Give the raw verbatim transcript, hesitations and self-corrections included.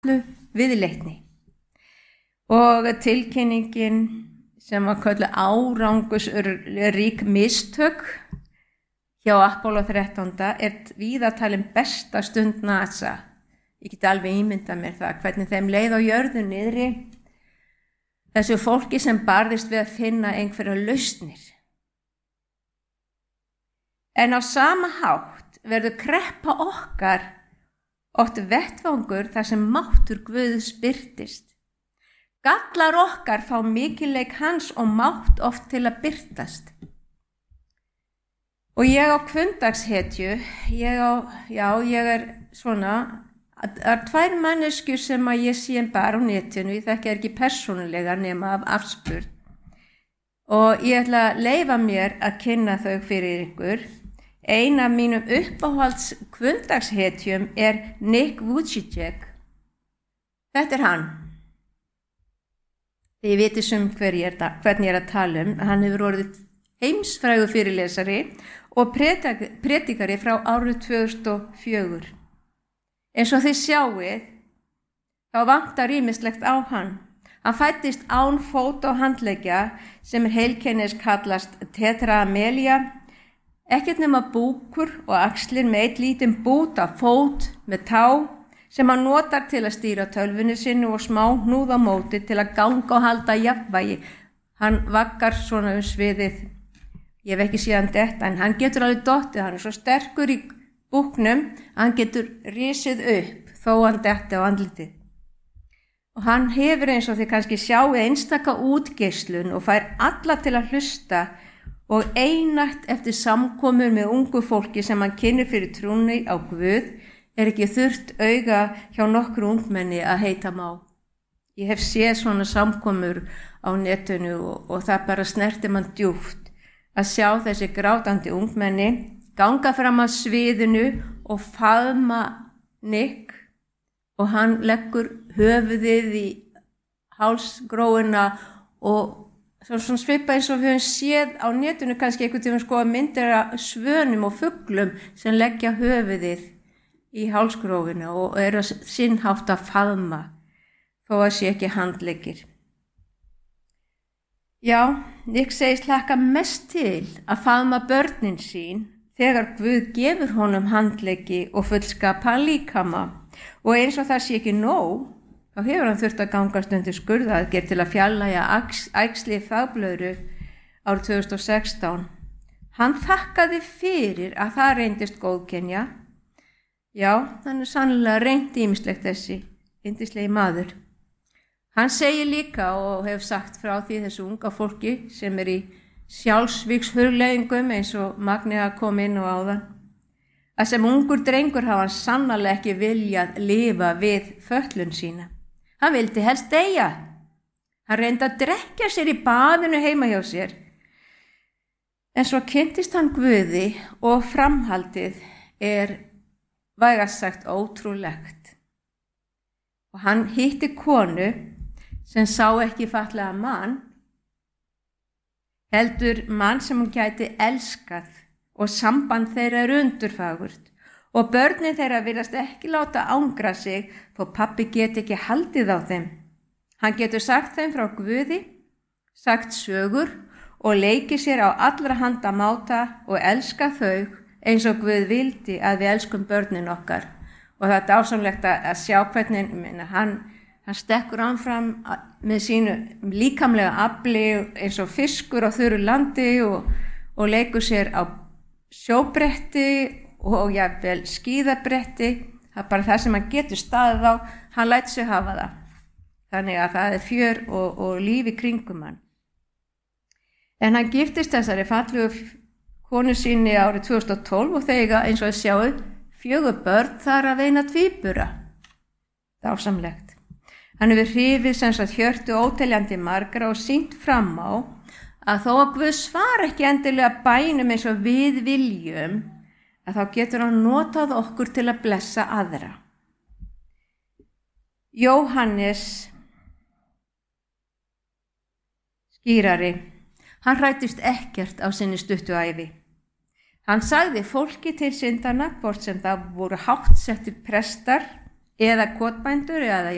viðleitni. Og tilkynningin sem var kölluð árangursrík mistök hjá Apollo þrettán er víða talin besta stund NASA. Ég get alveg ímyndað mér það, hvernig þeim leið á jörðu niðri, þessu fólki sem barðist við að finna einhverja lausnir. En á sama hátt verður kreppa okkar oft vettvangur þar sem máttur Guðs birtist. Gallar okkar fá mikilleik hans og mátt oft til að birtast. Og ég á hvunndagshetju, ég á, já, ég er svona, það er tvær manneskjur sem að ég sé bara á netinu, ég þekki ekki persónulega nema af afspurn. Og ég ætla að leyfa mér að kynna þau fyrir ykkur. Ein af mínum uppáhalds hvunndagshetjum er Nick Vujicic. Þetta er hann. Þið vitið sum hver ég er, hvernig ég er að tala um. Hann hefur orðið heimsfrægur fyrirlesari og predikari frá árið tvö þúsund og fjögur. Eins og þið sjáið, þá vantar ýmislegt á hann. Hann fæddist án fót og handleggja sem er heilkennis kallast tetraamelia, ekkert nema búkur og axlir með eitt lítinn bút af fót með tá sem hann notar til að stýra tölvunni sinni og smá hnúð á móti til að ganga og halda jafnvægi. Hann vaggar svona um sviðið. Ég hef ekki séð hann detta, en hann getur alveg dottið, hann er svo sterkur í búknum, hann getur risið upp þó hann detti á andlitið. Og hann hefur eins og þið kannski sjáu einstaka útgeislun og fær alla til að hlusta og einatt eftir samkomur með ungu fólki sem hann kynnir fyrir trúnni á Guð er ekki þurft auga hjá nokkru ungmenni að heita má. Ég hef séð svona samkomur á netinu og, og það bara snerti mann djúpt að sjá þessi grátandi ungmenni ganga fram að sviðinu og faðma Nick og hann leggur höfuðið í hálsgróina og svona svipa eins og við höfum séð á netinu kannski einhvern tímann sko að myndir af svönum og fuglum sem leggja höfuðið í hálsgrófina og eru sinnhátt að faðma þó að sé ekki handleggir. Já, Nick segist hlakka mest til að faðma börnin sín þegar Guð gefur honum handleggi og fullskapa líkama og eins og það sé ekki nóg, þá hefur hann þurft að gangast undir skurðaðgerð til að fjarlægja æxli þvagblöðru árið tvö þúsund og sextán. Hann þakkaði fyrir að það reyndist góðkenja. Já, hann er sannlega reynt ýmislegt þessi yndislegi maður. Hann segir líka og hefur sagt frá því þessu unga fólki sem er í sjálfsvígshugleiðingum eins og Magnea kom inn og áðan, að sem ungur drengur hafa hann sannarlega ekki viljað lifa við fötlun sína. Hann vildi helst deyja. Hann reyndi að drekkja sér í baðinu heima hjá sér. En svo kynntist hann Guði og framhaldið er vægast sagt ótrúlegt. Og hann hitti konu sem sá ekki fatlaða mann, heldur mann sem hún gæti elskað og samband þeirra er undurfagurt og börnin þeirra virðast ekki láta ángra sig þó pabbi geti ekki haldið á þeim. Hann getur sagt þeim frá Guði, sagt sögur og leikið sér á allra handa máta og elska þau eins og Guð vildi að við elskum börnin okkar. Og það er dásamlegt að sjá hvernig minna, hann, hann stekkur áfram með sínu líkamlega afli eins og fiskur á þurru landi og, og leikur sér á sjóbretti og jafnvel skíðabretti. Það er bara það sem hann getur staðið á, hann lætur sig hafa það. Þannig að það er fjör og, og líf í kringum hann. En hann giftist þessari fallegu konu sinni árið tvö þúsund og tólf og þegar eins og að sjáu fjögur börn þar að veina tvíbura. Dásamlegt. Hann hefur hrifið sem sagt hjörtu óteljandi margra og sýnt fram á að þó að Guð svar ekki endilega bænum eins og við viljum, að þá getur hann notað okkur til að blessa aðra. Jóhannes skýrari, hann hræddist ekkert á sinni stuttu ævi. Hann sagði fólki til syndanna, hvort sem það voru háttsettir prestar eða kotbændur eða